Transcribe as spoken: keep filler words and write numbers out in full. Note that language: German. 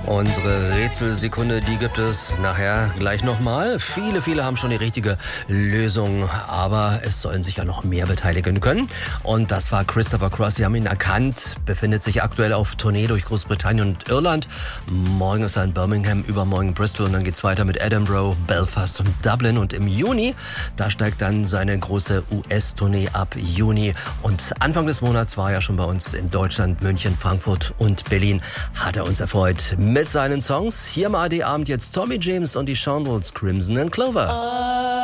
Unsere Rätselsekunde, die gibt es nachher gleich nochmal. Viele, viele haben schon die richtige Lösung, aber es sollen sich ja noch mehr beteiligen können. Und das war Christopher Cross. Sie haben ihn erkannt, befindet sich aktuell auf Tournee durch Großbritannien und Irland. Morgen ist er in Birmingham, übermorgen Bristol und dann geht's weiter mit Edinburgh, Belfast und Dublin. Und im Juni, da steigt dann seine große U S-Tournee ab Juni. Und Anfang des Monats war er schon bei uns in Deutschland, München, Frankfurt und Berlin. Hat er uns erfreut mit seinen Songs. Hier im A R D-Abend jetzt Tommy James und die Chandels, Crimson and Clover.